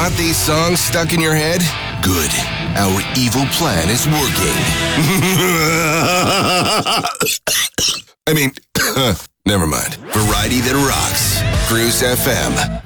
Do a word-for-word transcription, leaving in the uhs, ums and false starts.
Got these songs stuck in your head? Good. Our evil plan is working. I mean, never mind. Variety that rocks. Cruise F M.